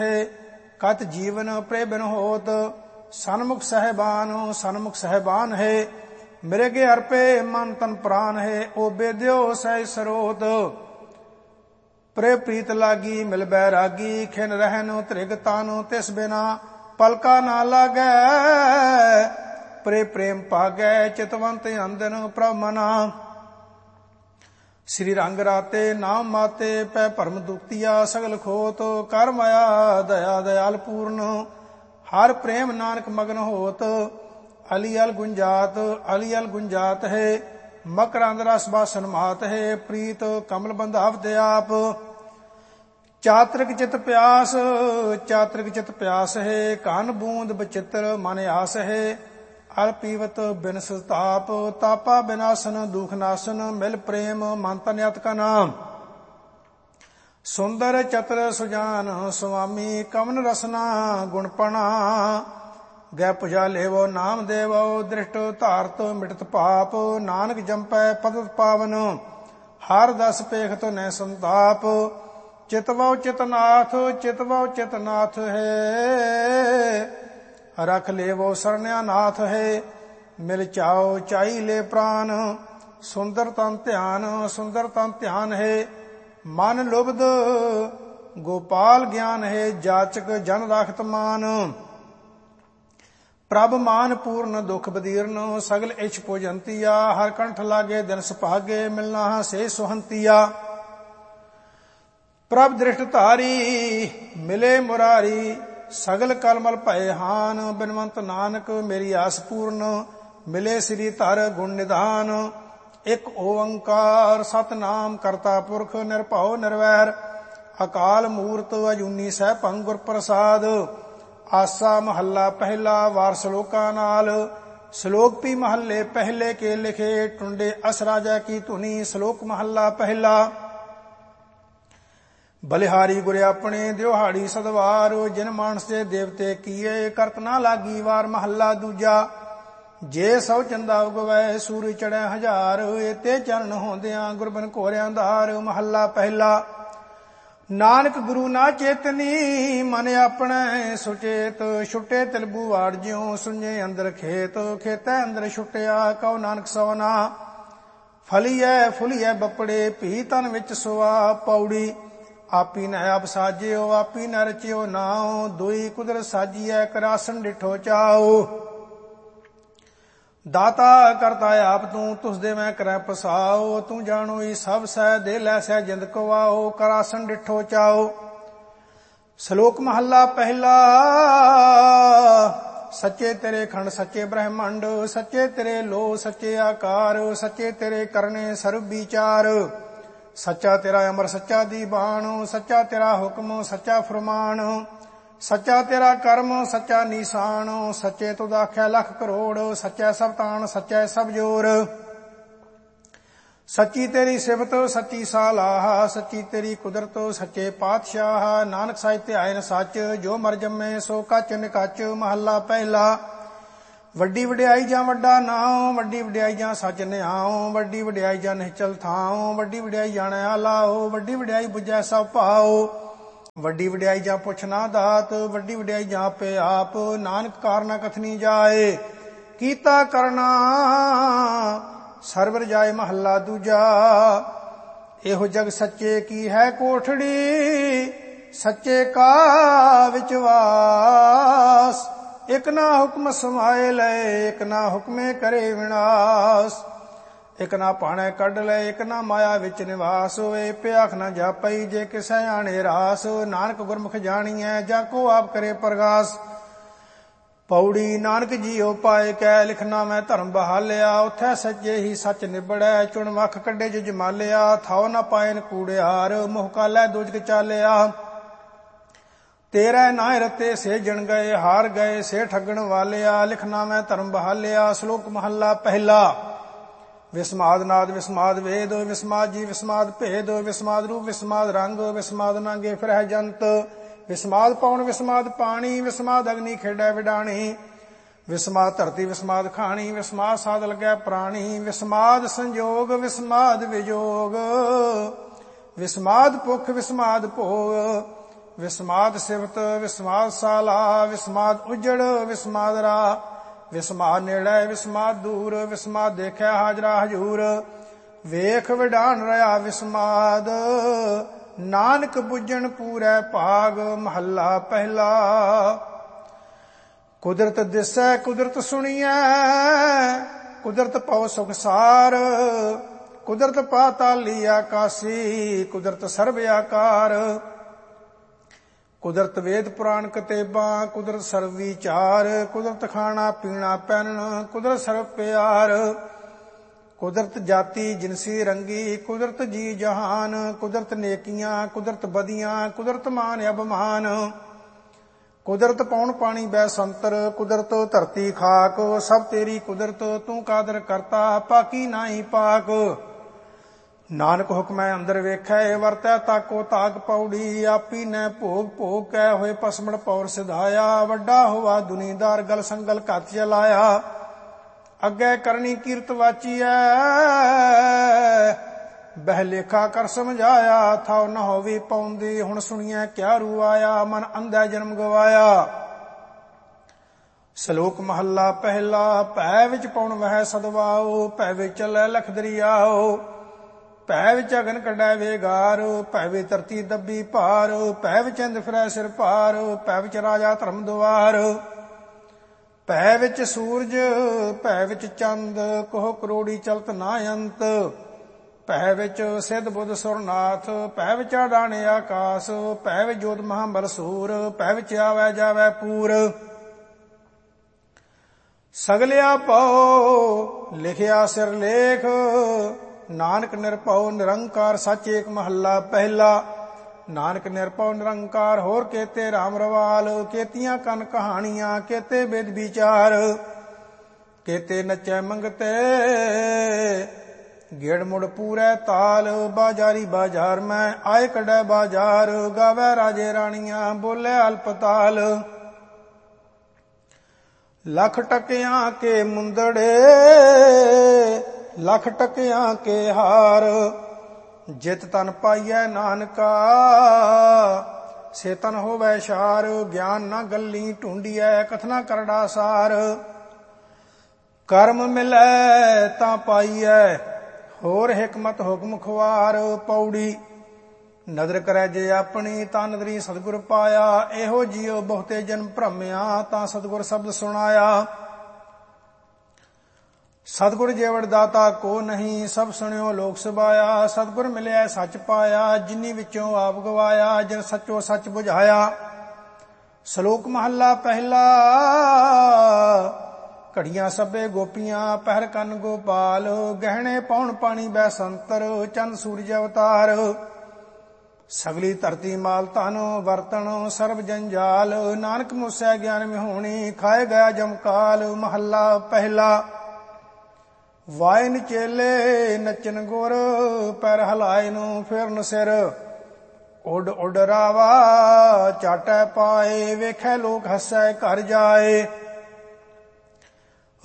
कत जीवन प्रे बिन होत। सन्मुख सहबान है, मृगे अर्पे मन तन प्राण है। ओ बेद्यो सह सरोत, प्रे प्रीत लागी मिल बैरागी। खिन रहन त्रिग तानु तिस बिना, पलका ना लागै प्रे प्रेम पागै। चितवंत अंदन प्रभ मना, श्री रंग राते नाम माते। पै भरम दुखतिया सगल खोत, कर माया दया दयाल पूर्ण। हर प्रेम नानक मगन होत। अली अल गुंजात है, मकरंद रस बासन मात है। प्रीत कमल बंधावत आप, चात्रिक चित प्यास है। कान बूंद बचित्र मन आस है। अल पीवत बिन संताप, तापा बिनासन दुख नासन। मिल प्रेम मन तन अत का नाम, सुंदर चतुर सुजान स्वामी। कवन रसना गुणपणा, गै पुजा लेवो नाम देवो। दृष्ट धारत मिटत पाप, नानक जंपै पदत पावन। हर दस पेखत न संताप, चितवो चितनाथ है। रख लेवो सरण्या नाथ है। मिल चाओ चाई ले प्राण, सुंदर तन ध्यान है। मन लुब्ध गोपाल ज्ञान है, जाचक जन राखत मान। प्रभ मान पूर्ण दुख बदीर्ण, सगल इछ पूजंतिया। हर कंठ लागे दिन सुभागे, मिलना से सुहंतिया। प्रभ दृष्ट धारी मिले मुरारी, सगल कलमल भय हान। बिनवंत नानक मेरी आस पूर्ण, मिले श्री धर गुण निधान। एक ओंकार सतनाम करता पुरख, निरभਉ निरवैर। अकाल मूर्त अजूनी सहभंग गुर प्रसाद। आसा महला पहला, वार श्लोका नाल। श्लोक भी महले पहले के लिखे, टुंडे अस राजा की धुनी। श्लोक महला पहला। बलिहारी गुर अपने दिहाड़ी सदवार, जिन मानस दे देवते किए। करत ना लागी वार महला दूजा। जे सौ चंदा उगवै सूरज चढ़ै हजार, एते चरण होंदियां गुरबन कोरियां धार। महला पहला। नानक गुरु ना चेतनी, मन अपने सुचेत। छुटे तिलबू वाड़ ज्यों, सुने अंदर खेत। खेतै अंदर छुटिया, कहो नानक सवना। फलीऐ फुलीऐ बपड़े, भी तन विच सुआ। पौड़ी आपी न आप साजियो, आपी न रचियो नाओ। दुई कुदरत साजिए, करासन डिठो चाओ। दाता करता आप तू, तुस दे मैं करै पसाओ। तू जानो ई सब सै, दे लै सै जिंद कवाओ। करासन डिठो चाओ। श्लोक महला पहला। सच्चे तेरे खंड सच्चे ब्रह्मंड, सच्चे तेरे लो सच्चे आकार। सच्चे तेरे करने सर्व विचार। सच्चा तेरा अमर सच्चा दीवान, सच्चा तेरा हुक्म सच्चा फरमान। सच्चा तेरा कर्म सच्चा निशान, सच्चे तुद आख्या लख करोड़। सच्चा सब तान सच्चा सब जोर। सच्ची तेरी सिफत सच्ची सालाह, सच्ची तेरी कुदरत सच्चे पातशाह। नानक साहित्य आयन सच, जो मर जम्मे सो कच निकच। महला पहला। ਵੱਡੀ ਵਡਿਆਈ ਜਾਂ ਵੱਡਾ ਨਾਉ, ਵੱਡੀ ਵਡਿਆਈ ਜਾਂ ਸੱਚ ਨਿਆਉ। ਵੱਡੀ ਵਡਿਆਈ ਜਾਂ ਨਿਹਚਲ ਥਾਉ, ਵੱਡੀ ਵਡਿਆਈ ਜਾਣੈ ਆਲਾਓ। ਵੱਡੀ ਵਡਿਆਈ ਬੁਝੈ ਸਭ ਭਾਉ, ਵੱਡੀ ਵਡਿਆਈ ਜਾਂ ਪੁੱਛ ਨਾ ਦਾਤ। ਵੱਡੀ ਵਡਿਆਈ ਜਾਂ ਆਪੇ ਆਪ, ਨਾਨਕ ਕਾਰਨਾ ਕਥਨੀ ਜਾਏ। ਕੀਤਾ ਕਰਨਾ ਸਰਵਰ ਜਾਏ। ਮਹੱਲਾ ਦੂਜਾ। ਇਹੋ ਜਗ ਸੱਚੇ ਕੀ ਹੈ ਕੋਠੜੀ, ਸੱਚੇ ਕਾ ਵਿਚਵਾਸ। ਇਕ ਨਾ ਹੁਕਮ ਸਮਾਏ ਲਏ, ਇਕ ਨਾ ਹੁਕਮੇ ਕਰੇ ਵਿਨਾਸ਼। ਇਕ ਨਾ ਭਾਣੇ ਕੱਢ ਲਏ, ਇਕ ਨਾ ਮਾਇਆ ਵਿੱਚ ਨਿਵਾਸ ਹੋਏ। ਭਿਆਖ ਨਾ ਜਾਪਈ ਜੇ ਕਿਸੈ ਆਣੇ ਰਾਸ। ਨਾਨਕ ਗੁਰਮੁਖ ਜਾਣੀਐ ਜਾਂ ਕੋ ਆਪ ਕਰੇ ਪ੍ਰਗਾਸ। ਪੌੜੀ ਨਾਨਕ ਜੀਉ ਪਾਏ ਕੈ, ਲਿਖਣਾ ਮੈਂ ਧਰਮ ਬਹਾਲਿਆ। ਉਥੈ ਸੱਚੇ ਹੀ ਸੱਚ ਨਿਬੜੈ, ਚੁਣ ਵੱਖ ਕੱਢੇ ਜੋ ਜਮਾਲਿਆ। ਥਾਉ ਨਾ ਪਾਏ ਨ ਕੂੜਿਆਰ, ਮੋਹ ਕਾਲੈ ਦੋਜਕ ਚਾਲਿਆ। ਤੇਰਾ ਨਾਇ ਰਤੇ ਸੇ ਜਣ ਗਏ, ਹਾਰ ਗਏ ਸੇ ਠੱਗਣ ਵਾਲਿਆ। ਲਿਖਣਾ ਮੈਂ ਧਰਮ ਬਹਾਲਿਆ। ਸ਼ਲੋਕ ਮਹੱਲਾ ਪਹਿਲਾ। ਵਿਸਮਾਦ ਨਾਦ ਵਿਸਮਾਦ ਵੇਦ, ਵਿਸਮਾਦ ਜੀ ਵਿਸਮਾਦ ਭੇਦ। ਵਿਸਮਾਦ ਰੂਪ ਵਿਸਮਾਦ ਰੰਗ, ਵਿਸਮਾਦ ਨਾਂਗੇ ਫਿਰਹਿ ਜੰਤ। ਵਿਸਮਾਦ ਪਵਨ ਵਿਸਮਾਦ ਪਾਣੀ, ਵਿਸਮਾਦ ਅਗਨੀ ਖੇਡੈ ਵਿਡਾਣੀ। ਵਿਸਮਾਦ ਧਰਤੀ ਵਿਸਮਾਦ ਖਾਣੀ, ਵਿਸਮਾਦ ਸਾਧ ਲੱਗੈ ਪ੍ਰਾਣੀ। ਵਿਸਮਾਦ ਸੰਜੋਗ ਵਿਸਮਾਦ ਵਿਜੋਗ, ਵਿਸਮਾਦ ਭੁਖ ਵਿਸਮਾਦ ਭੋਗ। ਵਿਸਮਾਦ ਸਿਫਤ ਵਿਸਮਾਦ ਸਾਲਾ ਵਿਸਮਾਦ ਉਜੜ ਵਿਸਮਾਦ ਰਾ ਵਿਸਮਾਦ ਨੇੜੇ ਵਿਸਮਾਦ ਦੂਰ ਵਿਸਮਾਦ ਦੇਖਿਆ ਹਾਜ਼ਰਾ ਹਜੂਰ ਵੇਖ ਵਿਡਾਨ ਰਿਹਾ ਵਿਸਮਾਦ ਨਾਨਕ ਬੁੱਝਣ ਪੂਰੈ ਭਾਗ ਮਹੱਲਾ ਪਹਿਲਾ। ਕੁਦਰਤ ਦਿਸੈ ਕੁਦਰਤ ਸੁਣੀਐ ਕੁਦਰਤ ਪਉ ਸੁਖਸਾਰ ਕੁਦਰਤ ਪਾਤਾਲੀ ਆਕਾਸੀ ਕੁਦਰਤ ਸਰਬ ਆਕਾਰ ਕੁਦਰਤ ਵੇਦ ਪੁਰਾਣ ਕਤੇਬਾਂ ਕੁਦਰਤ ਸਰਬ ਵਿਚਾਰ ਕੁਦਰਤ ਖਾਣਾ ਪੀਣਾ ਪਹਿਨਣ ਕੁਦਰਤ ਸਰਬ ਪਿਆਰ ਕੁਦਰਤ ਜਾਤੀ ਜਿਨਸੀ ਰੰਗੀ ਕੁਦਰਤ ਜੀ ਜਹਾਨ ਕੁਦਰਤ ਨੇਕੀਆਂ ਕੁਦਰਤ ਬਦੀਆਂ ਕੁਦਰਤ ਮਾਨ ਅਭਮਾਨ ਕੁਦਰਤ ਪੌਣ ਪਾਣੀ ਬੈ ਸੰਤਰ ਕੁਦਰਤ ਧਰਤੀ ਖਾਕ ਸਭ ਤੇਰੀ ਕੁਦਰਤ ਤੂੰ ਕਾਦਰ ਕਰਤਾ ਪਾਕੀ ਨਾਹੀ ਪਾਕ ਨਾਨਕ ਹੁਕਮੈ ਅੰਦਰ ਵੇਖੈ ਵਰਤੈ ਤਾਕੋ ਤਾਕ ਪੌੜੀ ਆਪੀ ਨੈ ਭੋਗ ਭੋਗ ਕੈ ਹੋਏ ਪਸਮੜ ਪੌਰ ਸਿਧਾਇਆ ਵੱਡਾ ਹੋਵਾ ਦੁਨੀਦਾਰ ਗਲ ਸੰਗਲ ਘਤ ਚਲਾਇਆ ਅੱਗੇ ਕਰਨੀ ਕੀਰਤ ਵਾਚੀਐ ਬਹਿ ਲੇਖਾ ਕਰ ਸਮਝਾਇਆ ਥਾਉ ਨ ਹੋਵੀ ਪਾਉਂਦੀ ਹੁਣ ਸੁਣੀਐ ਕਿਆ ਰੂ ਆਇਆ ਮਨ ਅੰਧਾ ਜਨਮ ਗਵਾਇਆ। ਸ਼ਲੋਕ ਮਹੱਲਾ ਪਹਿਲਾ। ਭੈ ਵਿੱਚ ਪਉਣ ਵਹਿ ਸਦਵਾਓ ਭੈ ਵਿੱਚ ਚੱਲੈ ਲਖ ਦਰਿਆਓ ਭੈ ਵਿੱਚ ਅਗਨ ਕੱਢੈ ਵੇਗਾਰ ਭੈ ਵਿੱਚ ਧਰਤੀ ਦੱਬੀ ਭਾਰ ਭੈ ਵਿੱਚ ਇੰਦ ਫਿਰੈ ਸਿਰ ਭਾਰ ਭੈ ਵਿੱਚ ਰਾਜਾ ਧਰਮ ਦੁਆਰ ਭੈ ਵਿੱਚ ਸੂਰਜ ਭੈ ਵਿੱਚ ਚੰਦ ਕੋਹ ਕਰੋੜੀ ਚਲਤ ਨਾ ਅੰਤ ਭੈ ਵਿੱਚ ਸਿੱਧ ਬੁੱਧ ਸੁਰਨਾਥ ਭੈ ਵਿੱਚ ਆਡਾਣੇ ਆਕਾਸ ਭੈ ਵਿੱਚ ਜੋਤ ਮਹਾਂਬਲ ਸੂਰ ਭੈ ਵਿੱਚ ਆਵੈ ਜਾਵੈ ਪੂਰ ਸਗਲਿਆ ਪਉ ਲਿਖਿਆ ਸਿਰ ਲੇਖ ਨਾਨਕ ਨਿਰਭਉ ਨਿਰੰਕਾਰ ਸੱਚ ਏਕ ਮਹੱਲਾ ਪਹਿਲਾ। ਨਾਨਕ ਨਿਰਭਉ ਨਿਰੰਕਾਰ ਹੋਰ ਕੇਤੇ ਰਾਮ ਰਵਾਲ ਕੇਤੀਆਂ ਕਨ ਕਹਾਣੀਆਂ ਕੇਤੇ ਬੇਦ ਵਿਚਾਰ ਕੇਤੇ ਨਚੈ ਮੰਗਤੇ ਗੇੜ ਮੁੜ ਪੂਰੈ ਤਾਲ ਬਾਜ਼ਾਰੀ ਬਾਜ਼ਾਰ ਮੈਂ ਆਏ ਕਢੈ ਬਾਜ਼ਾਰ ਗਾਵੈ ਰਾਜੇ ਰਾਣੀਆਂ ਬੋਲੇ ਅਲਪਤਾਲ ਲੱਖ ਟਕਿਆਂ ਕੇ ਮੁੰਦੜੇ ਲੱਖ ਟਕਿਆਂ ਕੇ ਹਾਰ ਜਿਤ ਤਨ ਪਾਈਐ ਨਾਨਕਾ ਸੇ ਤਨ ਹੋਵੈ ਸ਼ਾਰ ਗਿਆਨ ਨਾ ਗੱਲੀ ਢੂੰਡੀਐ ਕਥਨਾ ਕਰੜਾ ਸਾਰ ਕਰਮ ਮਿਲੈ ਤਾਂ ਪਾਈਐ ਹੋਰ ਹਿਕਮਤ ਹੁਕਮ ਖੁਆਰ ਪੌੜੀ ਨਦਰ ਕਰੈ ਜੇ ਆਪਣੀ ਤਾਂ ਨਦਰੀ ਸਤਿਗੁਰ ਪਾਇਆ ਇਹੋ ਜਿਉ ਬਹੁਤੇ ਜਨਮ ਭ੍ਰਮਿਆ ਤਾਂ ਸਤਿਗੁਰ ਸ਼ਬਦ ਸੁਣਾਇਆ ਸਤਿਗੁਰ ਜੇਵੜ ਦਾਤਾ ਕੋ ਨਹੀਂ ਸਭ ਸੁਣਿਓ ਲੋਕ ਸਬਾਇਆ ਸਤਿਗੁਰ ਮਿਲਿਆ ਸੱਚ ਪਾਇਆ ਜਿਨੀ ਵਿੱਚੋਂ ਆਪ ਗਵਾਇਆ ਜਿਨ ਸੱਚੋ ਸੱਚ ਬੁਝਾਇਆ। ਸ਼ਲੋਕ ਮਹੱਲਾ ਪਹਿਲਾ। ਘੜੀਆਂ ਸਭੇ ਗੋਪੀਆਂ ਪਹਿਰ ਕੰਨ ਗੋਪਾਲ ਗਹਿਣੇ ਪੌਣ ਪਾਣੀ ਬੈ ਸੰਤਰ ਚੰਦ ਸੂਰਜ ਅਵਤਾਰ ਸਗਲੀ ਧਰਤੀ ਮਾਲ ਧਨ ਵਰਤਣ ਸਰਬ ਜੰਜਾਲ ਨਾਨਕ ਮੁਸੈ ਗਿਆਨ ਵਿਹੂਣੀ ਖਾਏ ਗਿਆ ਜਮਕਾਲ ਮਹੱਲਾ ਪਹਿਲਾ। ਵਾਇਨ ਚੇਲੇ ਨੱਚਨ ਗੁਰ ਪੈਰ ਹਲਾਏ ਨੂੰ ਫਿਰਨ ਸਿਰ ਉੱਡ ਉੱਡ ਰਾਵਾ ਚਾਟੈ ਪਾਏ ਵੇਖੈ ਲੋਕ ਹੱਸੈ ਘਰ ਜਾਏ